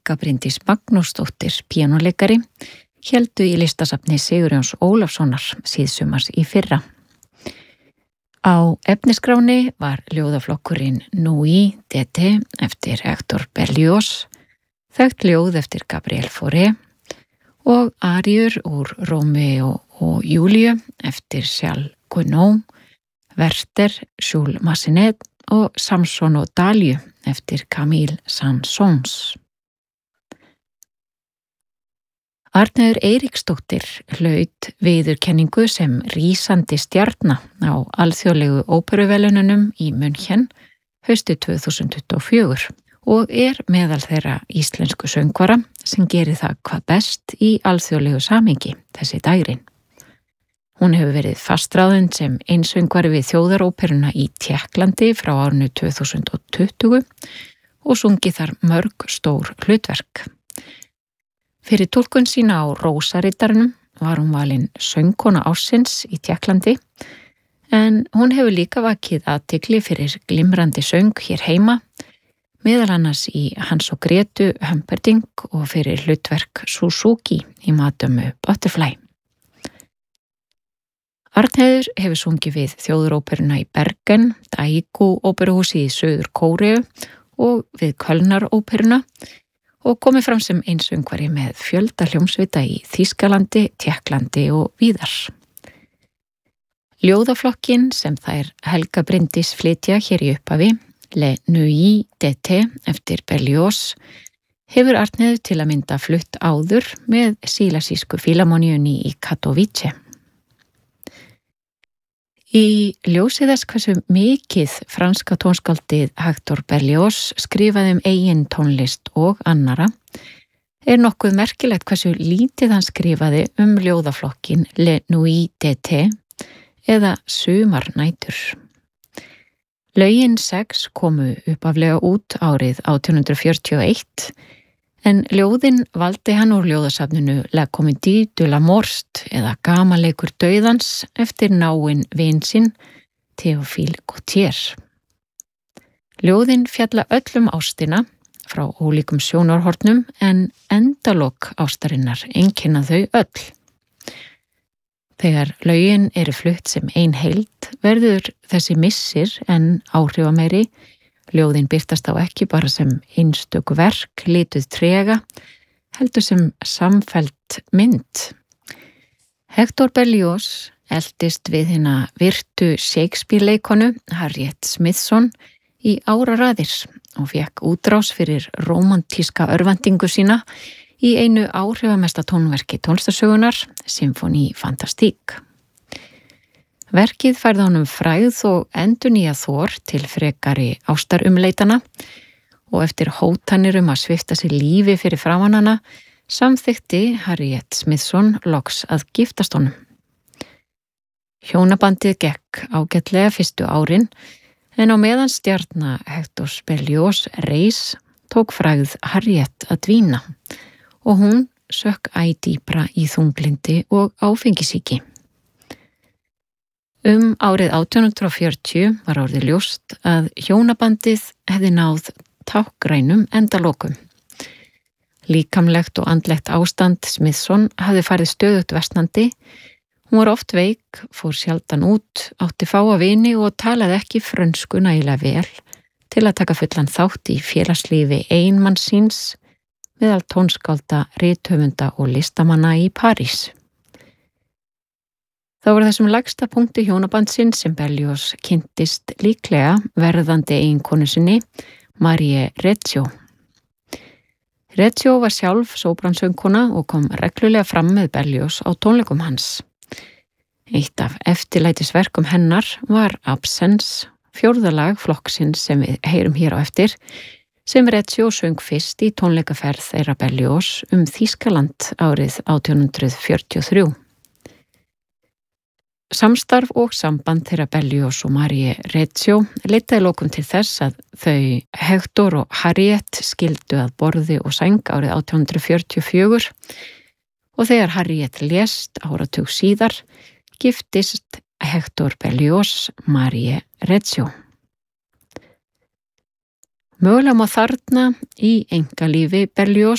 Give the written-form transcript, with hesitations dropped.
Helga Bryndís Magnúsdóttir, píanóleikari, héldu í listasafni Sigurjóns Ólafssonar síðsumars í fyrra. Á efnisskráni var ljóðaflokkurinn Nuit d'été eftir Hector Berlioz, þekkt ljóð eftir Gabriel Fauré og aríur úr Rómeó og Júlíu eftir Charles Gounod, Werther, Jules Massenet og Samson og Dalju eftir Camille Saint-Saëns. Arnheiður Eiríksdóttir hlaut viðurkenningu sem rísandi stjarna á alþjóðlegu óperuverðlaununum í München haustið 2024 og meðal þeirra íslensku söngvara sem gerir það hvað best í alþjóðlegu samhengi þessi dægrin. Hún hefur verið fastráðin sem einsöngvari við þjóðaróperuna í Tékklandi frá árinu 2020 og sungið þar mörg stór hlutverk. Fyrir túlkun sína á Rósarittaranum var hún valin söngkona ársins í Tékklandi, en hún hefur líka vakið athygli fyrir glimrandi söng hér heima, meðal annars í Hans og Gretu Humperdinck og fyrir hlutverk Suzuki í Madame Butterfly. Arnheiður hefur sungið við þjóðaróperuna í Bergen, Daegu óperuhúsi í Suður Kóreu og við Kölnar-óperuna og komið fram sem einsöngvari með fjölda hljómsveita í Þýskalandi, Tékklandi og víðar. Ljóðaflokkin sem þær Helga Bryndís flytja hér í upphafi, Le Nuit d'été eftir Berlioz, hefur Arnheiður til að mynda flutt áður með Sílasísku fílamóníunni í Katowice. Í ljósi þess hversu mikið franska tónskáldið Hector Berlioz skrifaði eigin tónlist og annara, nokkuð merkilegt hversu lítið hann skrifaði ljóðaflokkin Le Nuit d'été eða Sumarnætur. Lögin 6 komu upphaflega út árið 1841, en ljóðin valdi hann úr ljóðasafninu La Comédie de la Mort eða Gamanleikur dauðans eftir náinn vin sinn Théophile Gautier. Ljóðin fjalla öll ástina frá ólíkum sjónarhornum en endalok ástarinnar einkenna þau öll. Þegar lögin eru flutt sem ein heild verður þessi missir en áhrifameiri. Ljóðin birtast þá ekki bara sem einstök verk, lituð trega, heldur sem samfellt mynd. Hector Berlioz eldist við hina virtu Shakespeare-leikonu Harriet Smithson í áraraðir og fékk útrás fyrir rómantíska örvæntingu sína í einu áhrifamesta tónverki tónlistarsögunar, Symphonie Fantastique. Verkið færði honum frægð og endurnýjað þor til frekari ástarumleitana og eftir hótanir að svipta sig lífi fyrir framan hana samþykkti Harriet Smithson loks að giftast honum. Hjónabandið gekk ágætlega fyrstu árin en á meðan stjarna Hector Berlioz reis tók frægð Harriet að dvína og hún sökk æ dýpra í þunglindi og áfengisýki. Árið 1840 var orðið ljóst að hjónabandið hefði náð táknrænum endalokum. Líkamlegt og andlegt ástand Smithson hafði farið stöðugt versnandi. Hún var oft veik, fór sjaldan út, átti fáa vini og talaði ekki frönsku nægilega vel til að taka fullan þátt í félagslífi eiginmanns síns meðal tónskálda, rithöfunda og listamanna í París. Þá var þessum lægsta punkti hjónabandsins sem Berlioz kynntist líklega verðandi eiginkonu sinni, Marie Recio. Recio var sjálf sópransöngkona og kom reglulega fram með Berlioz á tónleikum hans. Eitt af eftirlætisverkum hennar var Absence, fjórða lag flokksins sem við heyrum hér á eftir, sem Recio söng fyrst í tónleikaferð þeirra Berlioz Þýskaland árið 1843. Samstarf og samband þeirra Berlioz og Marie Recio leitaði lokum til þess að þau Hector og Harriet skildu að borði og sæng árið 1844 og þegar Harriet lést áratug síðar giftist Hector Berlioz Marie Recio. Mögulega má þarna í einkalífi Berlioz